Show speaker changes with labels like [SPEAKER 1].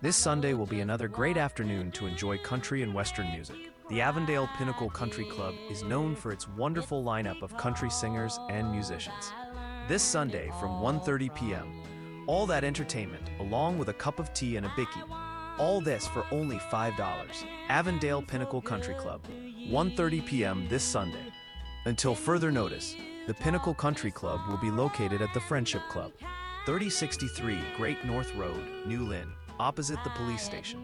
[SPEAKER 1] This Sunday will be another great afternoon to enjoy country and western music. The Avondale Pinnacle Country Club is known for its wonderful lineup of country singers and musicians. This Sunday from 1:30 p.m., all that entertainment along with a cup of tea and a bicky. All this for only $5. Avondale Pinnacle Country Club, 1:30 p.m. this Sunday. Until further notice, the Pinnacle Country Club will be located at the Friendship Club, 3063 Great North Road, New Lynn, opposite the police station.